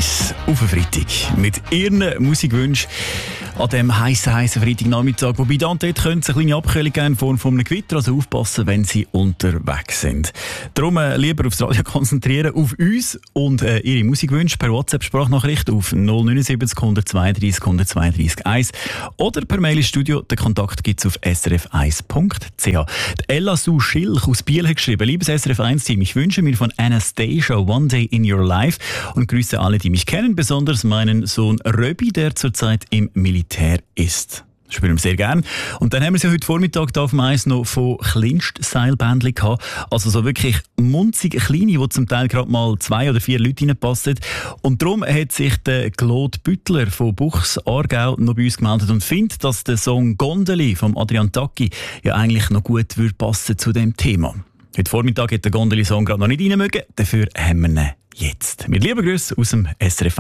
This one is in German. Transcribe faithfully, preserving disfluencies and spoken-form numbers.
eins auf den Freitag mit Ihren Musikwünschen an diesem heissen, heissen Freitagnachmittag. Wobei da und dort könnte es eine kleine Abkühlung geben in Form von einem Gewitter, also aufpassen, wenn Sie unterwegs sind. Darum äh, lieber aufs Radio konzentrieren, auf uns und äh, Ihre Musikwünsche per WhatsApp-Sprachnachricht auf null neun sieben null eins zwei drei null eins zwei drei eins oder per Mail ins Studio. Den Kontakt gibt es auf s r f eins punkt c h. Die Ella Sue Schilch aus Biel hat geschrieben: Liebes S R F eins Team, ich wünsche mir von Anastasia One Day in Your Life und grüße alle, die mich kennen, besonders meinen Sohn Röbi, der zurzeit im Militär ist. Das spielen wir sehr gern. Und dann haben wir sie heute Vormittag da auf dem Eis noch von Kleinstseilbändchen gehabt. Also so wirklich munzige Kleine, die zum Teil gerade mal zwei oder vier Leute reinpassen. Und darum hat sich der Claude Büttler von Buchs Aargau noch bei uns gemeldet und findet, dass der Song «Gondeli» von Adrian Tacchi ja eigentlich noch gut würde passen zu dem Thema. Heute Vormittag hat der Gondeli-Song gerade noch nicht rein mögen, dafür haben wir ihn jetzt. Mit lieben Grüßen aus dem S R F